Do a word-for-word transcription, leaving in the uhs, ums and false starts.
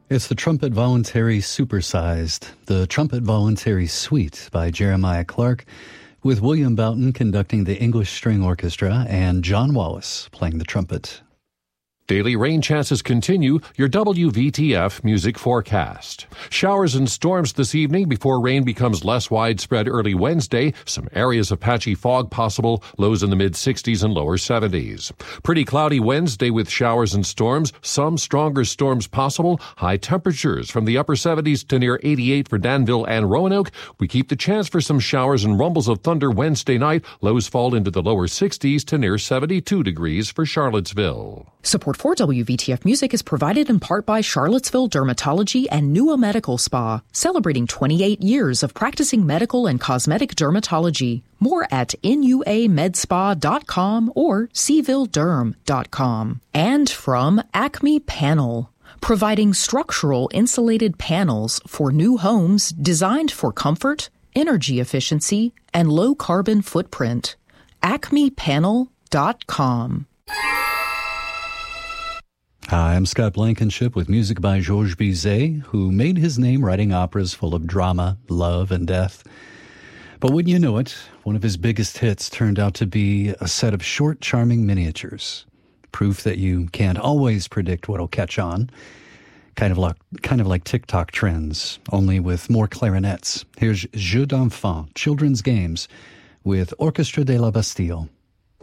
It's the Trumpet Voluntary Supersized, the Trumpet Voluntary Suite by Jeremiah Clark, with William Boughton conducting the English String Orchestra and John Wallace playing the trumpet. Daily rain chances continue. Your W V T F music forecast. Showers and storms this evening before rain becomes less widespread early Wednesday. Some areas of patchy fog possible. Lows in the mid-sixties and lower seventies. Pretty cloudy Wednesday with showers and storms. Some stronger storms possible. High temperatures from the upper seventies to near eighty-eight for Danville and Roanoke. We keep the chance for some showers and rumbles of thunder Wednesday night. Lows fall into the lower sixties to near seventy-two degrees for Charlottesville. Support for W V T F Music is provided in part by Charlottesville Dermatology and Nua Medical Spa, celebrating twenty-eight years of practicing medical and cosmetic dermatology. More at N U A med spa dot com or seville derm dot com. And from Acme Panel, providing structural insulated panels for new homes designed for comfort, energy efficiency, and low carbon footprint. acme panel dot com. Hi, I'm Scott Blankenship with music by Georges Bizet, who made his name writing operas full of drama, love, and death. But wouldn't you know it, one of his biggest hits turned out to be a set of short, charming miniatures. Proof that you can't always predict what'll catch on. Kind of like, kind of like TikTok trends, only with more clarinets. Here's Jeux d'enfants, Children's Games, with Orchestre de la Bastille.